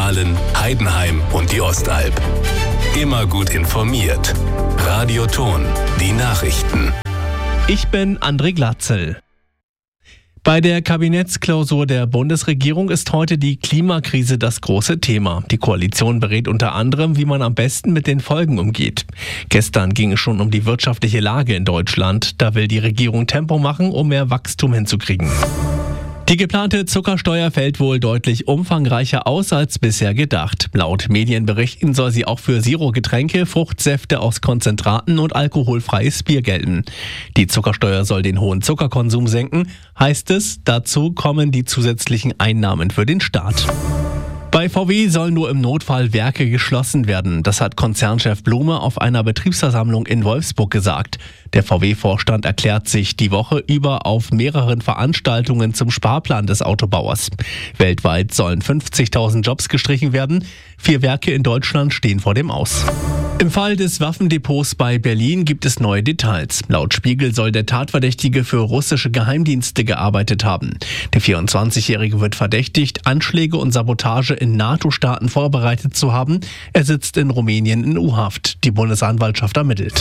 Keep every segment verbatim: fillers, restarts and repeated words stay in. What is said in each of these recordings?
Aalen, Heidenheim und die Ostalb. Immer gut informiert. Radio Thon, die Nachrichten. Ich bin André Glatzel. Bei der Kabinettsklausur der Bundesregierung ist heute die Klimakrise das große Thema. Die Koalition berät unter anderem, wie man am besten mit den Folgen umgeht. Gestern ging es schon um die wirtschaftliche Lage in Deutschland. Da will die Regierung Tempo machen, um mehr Wachstum hinzukriegen. Die geplante Zuckersteuer fällt wohl deutlich umfangreicher aus als bisher gedacht. Laut Medienberichten soll sie auch für Zero-Getränke, Fruchtsäfte aus Konzentraten und alkoholfreies Bier gelten. Die Zuckersteuer soll den hohen Zuckerkonsum senken, heißt es. Dazu kommen die zusätzlichen Einnahmen für den Staat. Bei V W sollen nur im Notfall Werke geschlossen werden. Das hat Konzernchef Blume auf einer Betriebsversammlung in Wolfsburg gesagt. Der V W-Vorstand erklärt sich die Woche über auf mehreren Veranstaltungen zum Sparplan des Autobauers. Weltweit sollen fünfzigtausend Jobs gestrichen werden. Vier Werke in Deutschland stehen vor dem Aus. Im Fall des Waffendepots bei Berlin gibt es neue Details. Laut Spiegel soll der Tatverdächtige für russische Geheimdienste gearbeitet haben. Der vierundzwanzigjährige wird verdächtigt, Anschläge und Sabotage in NATO-Staaten vorbereitet zu haben. Er sitzt in Rumänien in U-Haft. Die Bundesanwaltschaft ermittelt.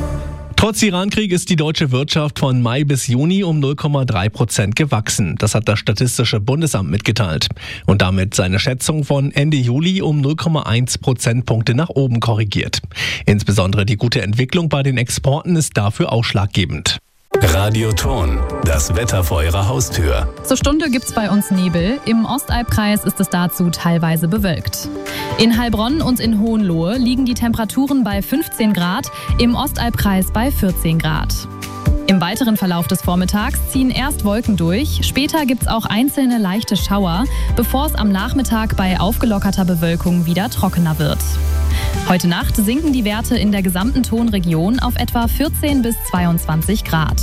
Trotz Irankrieg ist die deutsche Wirtschaft von Mai bis Juni um null Komma drei Prozent gewachsen. Das hat das Statistische Bundesamt mitgeteilt. Und damit seine Schätzung von Ende Juli um null Komma eins Prozentpunkte nach oben korrigiert. Insbesondere die gute Entwicklung bei den Exporten ist dafür ausschlaggebend. Radio Thon, das Wetter vor Ihrer Haustür. Zur Stunde gibt's bei uns Nebel. Im Ostalbkreis ist es dazu teilweise bewölkt. In Heilbronn und in Hohenlohe liegen die Temperaturen bei fünfzehn Grad, im Ostalbkreis bei vierzehn Grad. Im weiteren Verlauf des Vormittags ziehen erst Wolken durch, später gibt's auch einzelne leichte Schauer, bevor es am Nachmittag bei aufgelockerter Bewölkung wieder trockener wird. Heute Nacht sinken die Werte in der gesamten Thonregion auf etwa vierzehn bis zweiundzwanzig Grad.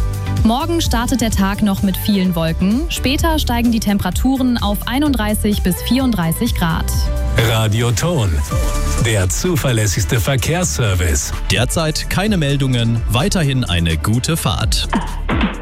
Morgen startet der Tag noch mit vielen Wolken, später steigen die Temperaturen auf einunddreißig bis vierunddreißig Grad. Radio Thon, der zuverlässigste Verkehrsservice. Derzeit keine Meldungen, weiterhin eine gute Fahrt.